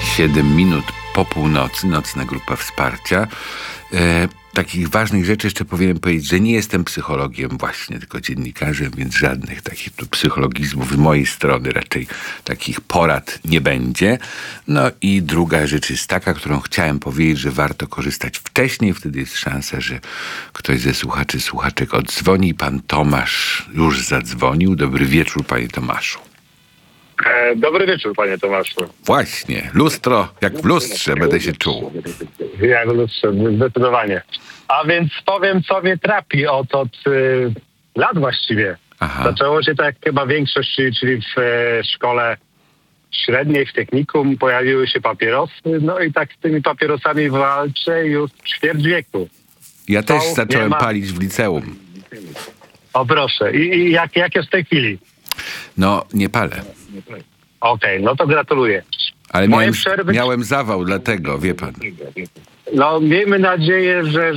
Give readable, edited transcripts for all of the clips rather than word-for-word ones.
7 minut po północy, nocna grupa wsparcia. Takich ważnych rzeczy jeszcze powinienem powiedzieć, że nie jestem psychologiem właśnie, tylko dziennikarzem, więc żadnych takich tu psychologizmów z mojej strony, raczej takich porad nie będzie. No i druga rzecz jest taka, którą chciałem powiedzieć, że warto korzystać wcześniej, wtedy jest szansa, że ktoś ze słuchaczy, słuchaczek odzwoni. Pan Tomasz już zadzwonił. Dobry wieczór, panie Tomaszu. Dobry wieczór, panie Tomaszu. Właśnie, lustro, jak w lustrze będę się czuł. Jak w lustrze, zdecydowanie. A więc powiem, co mnie trapi od lat właściwie. Aha. Zaczęło się tak chyba większość, czyli w szkole średniej, w technikum pojawiły się papierosy, no i tak z tymi papierosami walczę już ćwierć wieku. Ja też zacząłem palić w liceum. O proszę, i jak jest w tej chwili? No, nie palę. Okej, no to gratuluję. Ale miałem zawał, dlatego, wie pan. No, miejmy nadzieję, że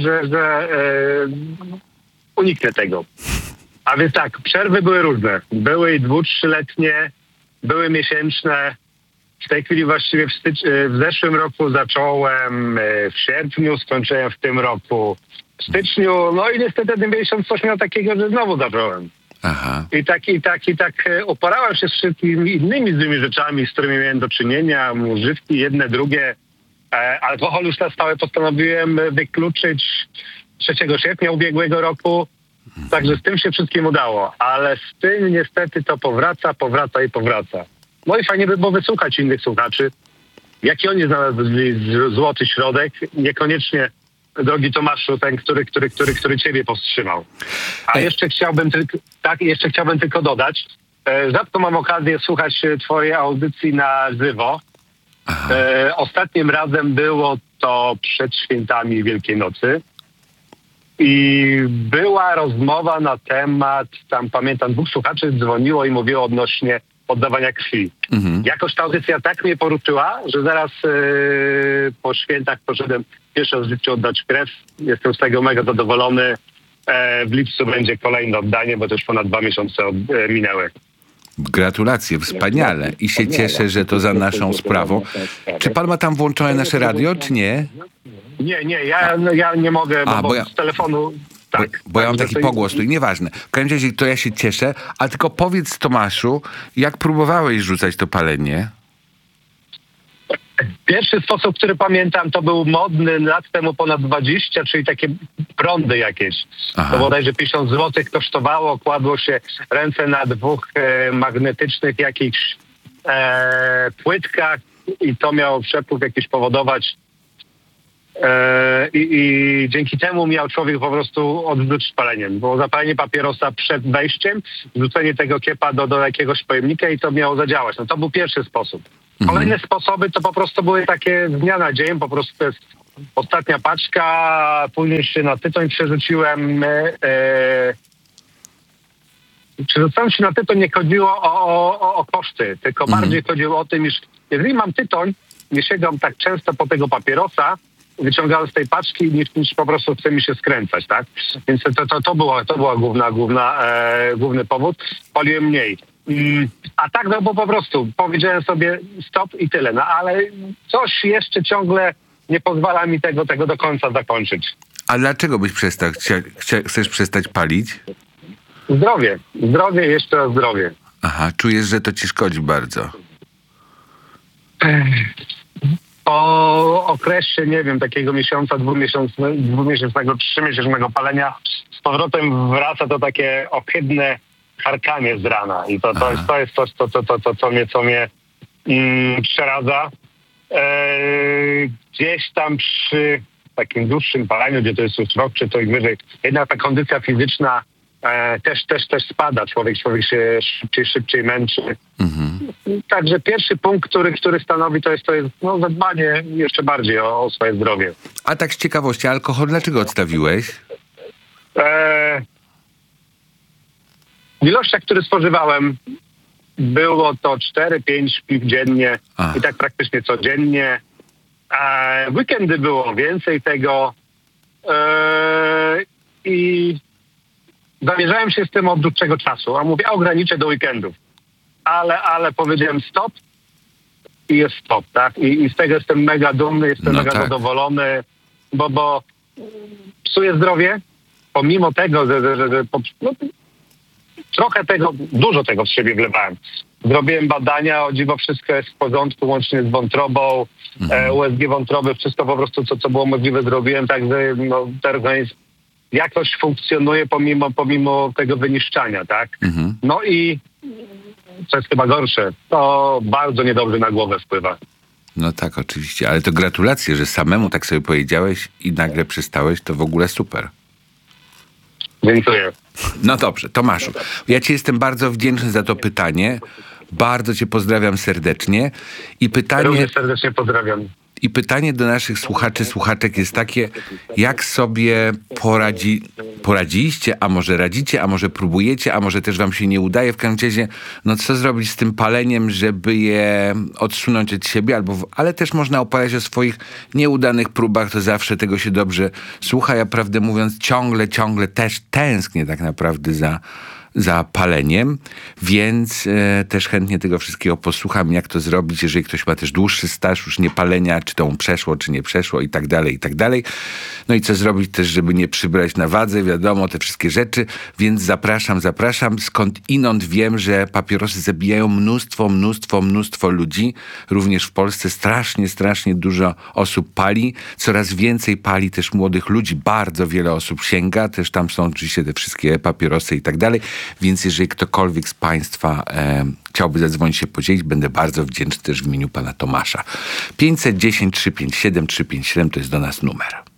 uniknę tego. A więc tak, przerwy były różne. Były i 2-3-letnie, były miesięczne. W tej chwili właściwie w zeszłym roku zacząłem, w sierpniu skończyłem w tym roku w styczniu. No i niestety ten miesiąc coś miał takiego, że znowu zacząłem. Aha. I tak uporałem się z wszystkimi innymi złymi rzeczami, z którymi miałem do czynienia, używki, jedne, drugie. Alkohol już na stałe postanowiłem wykluczyć 3 sierpnia ubiegłego roku. Także z tym się wszystkim udało. Ale z tym niestety to powraca. No i fajnie by było wysłuchać innych słuchaczy, jaki oni znaleźli złoty środek. Niekoniecznie, drogi Tomaszu, ten, który ciebie powstrzymał. A jeszcze chciałbym tylko dodać, rzadko mam okazję słuchać twojej audycji na żywo. Ostatnim razem było to przed świętami Wielkiej Nocy i była rozmowa na temat, tam pamiętam, 2 słuchaczy dzwoniło i mówiło odnośnie oddawania krwi. Jakoś ta audycja tak mnie poruszyła, że zaraz po świętach poszedłem pierwszy raz w życiu oddać krew. Jestem z tego mega zadowolony. W lipcu będzie kolejne oddanie, bo to już ponad 2 miesiące minęły. Gratulacje, wspaniale. I się cieszę, że to za naszą sprawą. Czy pan ma tam włączone nasze radio, czy nie? Nie, ja nie mogę, bo z telefonu... Tak, bo ja mam taki pogłos tu i nieważne. W każdym razie to ja się cieszę, a tylko powiedz, Tomaszu, jak próbowałeś rzucać to palenie? Pierwszy sposób, który pamiętam, to był modny lat temu ponad 20, czyli takie prądy jakieś. Aha. To bodajże 50 zł kosztowało, kładło się ręce na 2 magnetycznych jakichś płytkach i to miało przepływ jakiś powodować. I dzięki temu miał człowiek po prostu odwrócić paleniem. Było zapalenie papierosa przed wejściem, wrzucenie tego kiepa do jakiegoś pojemnika i to miało zadziałać. No to był pierwszy sposób. Kolejne sposoby to po prostu były takie z dnia na dzień, po prostu to jest ostatnia paczka, później się na tytoń przerzuciłem. Przerzucałem się na tytoń, nie chodziło o koszty, tylko bardziej chodziło o tym, iż jeżeli mam tytoń, nie sięgam tak często po tego papierosa, wyciągałem z tej paczki, niż po prostu chce mi się skręcać, tak? Więc to była główny powód. Paliłem mniej. A tak, no bo po prostu powiedziałem sobie stop i tyle. No ale coś jeszcze ciągle nie pozwala mi tego do końca zakończyć. A dlaczego byś przestał? Chcesz przestać palić? Zdrowie, jeszcze raz zdrowie. Aha, czujesz, że to ci szkodzi bardzo. Po okresie, nie wiem, takiego miesiąca, 2-miesięcznego, 3-miesięcznego palenia z powrotem wraca to takie ohydne charkanie z rana. I to jest coś, co mnie przeradza. Gdzieś tam przy takim dłuższym paleniu, gdzie to jest już rok czy to i wyżej, jednak ta kondycja fizyczna też spada. Człowiek się szybciej męczy. Także pierwszy punkt, który stanowi, to jest zadbanie jeszcze bardziej o swoje zdrowie. A tak z ciekawości, alkohol dlaczego odstawiłeś? W ilościach, które spożywałem, było to 4-5 piw dziennie i tak praktycznie codziennie. W weekendy było więcej tego i zamierzałem się z tym od dłuższego czasu, a mówię, ograniczę do weekendów. Ale powiedziałem stop i jest stop, tak? I z tego jestem mega dumny, jestem mega zadowolony, bo psuje zdrowie, pomimo tego, że trochę tego, dużo tego w siebie wlewałem. Zrobiłem badania, o dziwo wszystko jest w porządku, łącznie z wątrobą, USG wątroby, wszystko po prostu, co było możliwe, zrobiłem, także ten organizm jakoś funkcjonuje pomimo tego wyniszczania, tak? No i co jest chyba gorsze, to bardzo niedobrze na głowę wpływa. No tak, oczywiście, ale to gratulacje, że samemu tak sobie powiedziałeś i nagle przestałeś, to w ogóle super. Dziękuję. No dobrze, Tomaszu, ja ci jestem bardzo wdzięczny za to pytanie. Bardzo cię pozdrawiam serdecznie. Również serdecznie pozdrawiam. I pytanie do naszych słuchaczy, słuchaczek jest takie, jak sobie poradziliście, a może radzicie, a może próbujecie, a może też wam się nie udaje. W każdym razie, co zrobić z tym paleniem, żeby je odsunąć od siebie, ale też można opowiadać o swoich nieudanych próbach, to zawsze tego się dobrze słucha. Ja prawdę mówiąc ciągle też tęsknię tak naprawdę za paleniem, więc też chętnie tego wszystkiego posłucham, jak to zrobić, jeżeli ktoś ma też dłuższy staż już nie palenia, czy to mu przeszło, czy nie przeszło i tak dalej, i tak dalej. No i co zrobić też, żeby nie przybrać na wadze, wiadomo, te wszystkie rzeczy, więc zapraszam. Skądinąd wiem, że papierosy zabijają mnóstwo ludzi, również w Polsce strasznie dużo osób pali, coraz więcej pali też młodych ludzi, bardzo wiele osób sięga, też tam są oczywiście te wszystkie papierosy i tak dalej. Więc jeżeli ktokolwiek z Państwa chciałby zadzwonić się podzielić, będę bardzo wdzięczny też w imieniu pana Tomasza. 510 357 357 to jest do nas numer.